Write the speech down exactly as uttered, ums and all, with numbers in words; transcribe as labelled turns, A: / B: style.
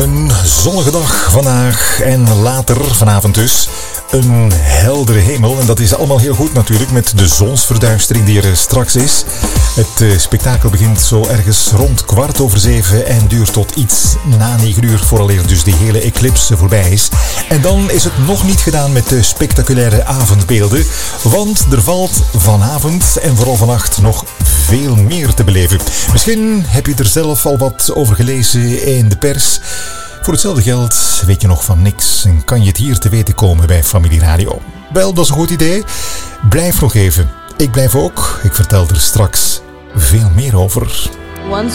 A: Een zonnige dag vandaag en later vanavond dus. Een heldere hemel en dat is allemaal heel goed natuurlijk met de zonsverduistering die er straks is. Het uh, spektakel begint zo ergens rond kwart over zeven en duurt tot iets na negen uur vooraleer dus die hele eclipse voorbij is. En dan is het nog niet gedaan met de spectaculaire avondbeelden, want er valt vanavond en vooral vannacht nog veel meer te beleven. Misschien heb je er zelf al wat over gelezen in de pers. Voor hetzelfde geld weet je nog van niks en kan je het hier te weten komen bij Familie Radio. Wel, dat is een goed idee. Blijf nog even. Ik blijf ook. Ik vertel er straks veel meer over.
B: Once